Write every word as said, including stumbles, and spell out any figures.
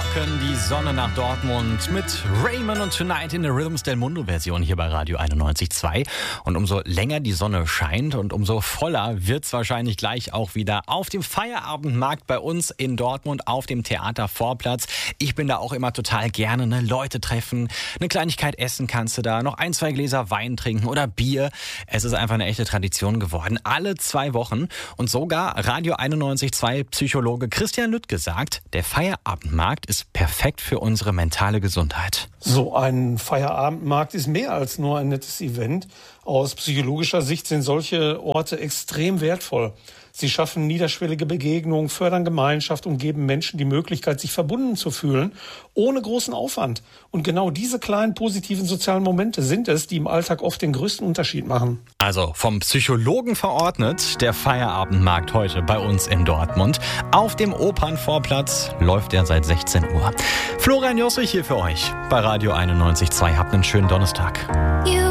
locken die Sonne nach Dortmund mit Raymond und Tonight in der Rhythms del Mundo Version hier bei Radio einundneunzig Komma zwei. Und umso länger die Sonne scheint und umso voller wird es wahrscheinlich gleich auch wieder auf dem Feierabendmarkt bei uns in Dortmund auf dem Theatervorplatz. Ich bin da auch immer total gerne, ne? Leute treffen, eine Kleinigkeit essen kannst du da, noch ein, zwei Gläser Wein trinken oder Bier. Es ist einfach eine echte Tradition geworden, alle zwei Wochen. Und sogar Radio einundneunzig Komma zwei Psychologe Christian Lüttke sagt, der Feierabendmarkt ist perfekt für unsere mentale Gesundheit. So ein Feierabendmarkt ist mehr als nur ein nettes Event. Aus psychologischer Sicht sind solche Orte extrem wertvoll. Sie schaffen niederschwellige Begegnungen, fördern Gemeinschaft und geben Menschen die Möglichkeit, sich verbunden zu fühlen, ohne großen Aufwand. Und genau diese kleinen positiven sozialen Momente sind es, die im Alltag oft den größten Unterschied machen. Also vom Psychologen verordnet, der Feierabendmarkt heute bei uns in Dortmund. Auf dem Opernvorplatz läuft er seit sechzehn Uhr. Florian Jossich hier für euch bei Radio einundneunzig Komma zwei. Habt einen schönen Donnerstag.